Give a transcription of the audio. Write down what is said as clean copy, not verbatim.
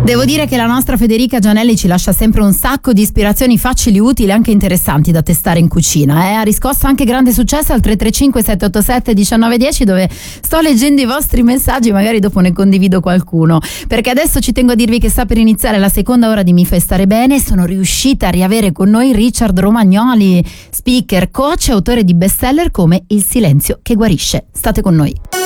Devo dire che la nostra Federica Gianelli ci lascia sempre un sacco di ispirazioni facili, utili e anche interessanti da testare in cucina. Ha riscosso anche grande successo al 335 787 1910, dove sto leggendo i vostri messaggi, magari dopo ne condivido qualcuno, perché adesso ci tengo a dirvi che sta per iniziare la seconda ora di Mi fai stare bene. Sono riuscita a riavere con noi Richard Romagnoli, speaker, coach e autore di bestseller come Il silenzio che guarisce. State con noi.